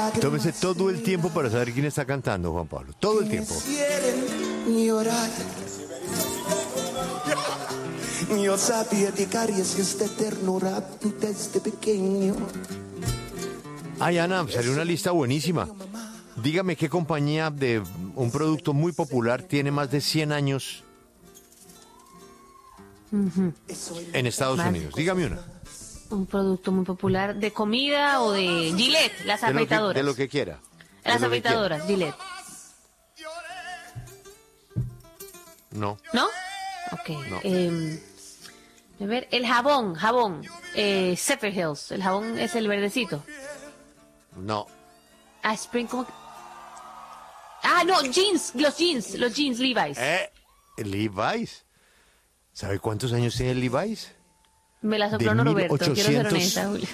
Tómese todo el tiempo para saber quién está cantando, Juan Pablo. Todo el tiempo. Llorar. Yo sabía de caries y esta ternura desde pequeño. Ay, Ana, salió una lista buenísima. Dígame qué compañía de un producto muy popular tiene más de 100 años en Estados Unidos. Dígame una. Un producto muy popular de comida o de Gillette, las afeitadoras. De lo que quiera. Las afeitadoras, Gillette. No. ¿No? Ok. No. A ver, el jabón. Zephyrhills. El jabón es el verdecito. No. Spring, ¿cómo? No, los jeans Levi's. Levi's. ¿Sabe cuántos años tiene Levi's? Me la sopló Norberto, quiero ser 1800. honesta, Julio.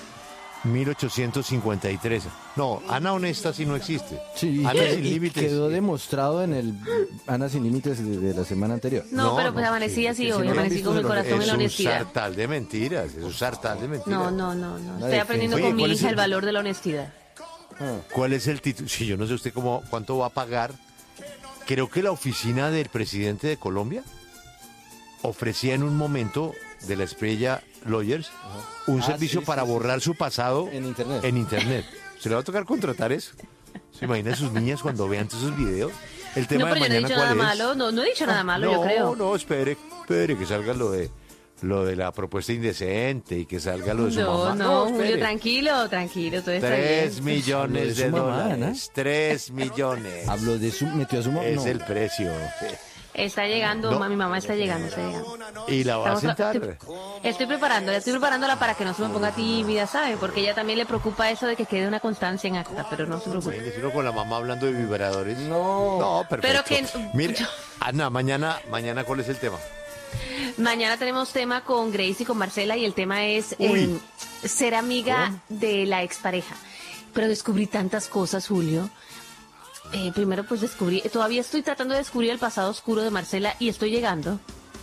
1853. No, Ana Honesta sí no existe. Sí, Ana Sin Límites. quedó demostrado en el Ana Sin Límites de la semana anterior. No, pero pues amanecí así hoy, amanecí con mi corazón en la honestidad. Es un sartal de mentiras, es un sartal de mentiras. No. Estoy aprendiendo con mi ¿cuál es hija el valor de la honestidad. ¿Cuál es el título? Sí, yo no sé usted cuánto va a pagar. Creo que la oficina del presidente de Colombia ofrecía en un momento de la Estrella Lawyers un servicio para borrar su pasado En internet. ¿Se le va a tocar contratar eso? ¿Se imagina a sus niñas cuando vean todos esos videos? El tema No, pero de yo no he mañana, dicho ¿cuál nada es? malo, no he dicho nada malo, yo creo. No, espere que salga lo de la propuesta indecente y que salga lo de su mamá. No, Julio, espere. tranquilo, todo está 3 bien. millones de Habló de su mamá, dólares. 3 millones. Habló de metió a su mamá. Es no. el precio. Está llegando, No. mi mamá está llegando. Y la va a sentar. Estoy preparándola para que no se me ponga tímida, ¿sabe? Porque ella también le preocupa eso de que quede una constancia en acta, pero no se preocupe. Imagínese uno con la mamá hablando de vibradores. No. Perfecto. Pero que- Mire, Ana, mañana, ¿cuál es el tema? Mañana tenemos tema con Grace y con Marcela y el tema es ser amiga de la expareja. Pero descubrí tantas cosas, Julio. Primero pues todavía estoy tratando de descubrir el pasado oscuro de Marcela y estoy llegando.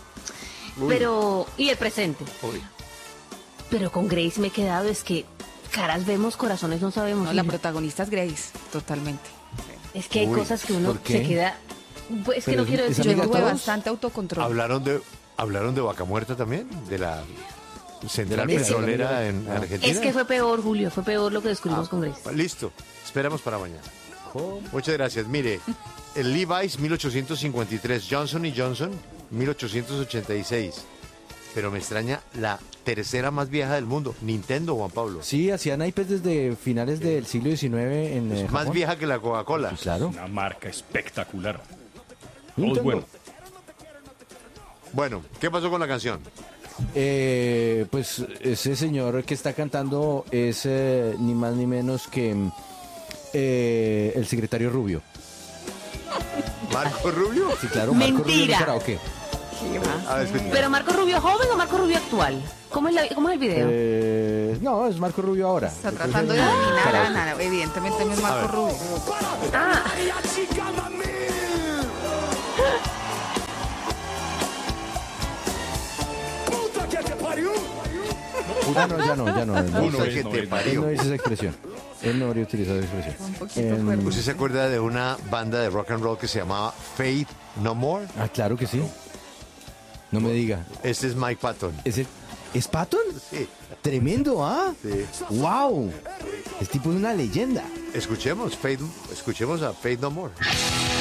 Y el presente. Pero con Grace me he quedado, es que caras vemos, corazones no sabemos. No, la Julio. protagonista es Grace, totalmente. Es que hay cosas que uno ¿por qué? se queda... Pues es que Pero no quiero es decir... Yo amiga de tuve todos? bastante autocontrol. ¿Hablaron de Vaca Muerta también? ¿De la central amiga, petrolera en Argentina? Es que fue peor, Julio, fue peor lo que descubrimos con Grace. Listo, esperamos para mañana. Muchas gracias. Mire, el Levi's 1853, Johnson Johnson 1886. Pero me extraña la tercera más vieja del mundo, Nintendo, Juan Pablo. Sí, hacían iPads desde finales del siglo XIX en Más Japón. vieja que la Coca-Cola. Sí, claro. Una marca espectacular. Todo es Nintendo. bueno. Bueno, ¿qué pasó con la canción? Pues ese señor que está cantando es ni más ni menos que el secretario Rubio. ¿Marco Rubio? Sí, claro, Marco Rubio en Mentira. el karaoke. A ver, ¿Pero Marco Rubio joven o Marco Rubio actual? ¿Cómo es el video? No, es Marco Rubio ahora. Está tratando de adivinar a Ana. Evidentemente no es Marco Rubio. No, ya no. Puta que no te es. Él parió. no dice esa expresión. Él no habría utilizado esa expresión. Un poquito fuerte. ¿Usted se acuerda de una banda de rock and roll que se llamaba Faith No More? Ah, claro que sí. No me diga. Este es Mike Patton. ¿Es Patton? Sí. Tremendo, ¿ah? Sí. ¡Wow! Es tipo de una leyenda. Escuchemos a Faith No More.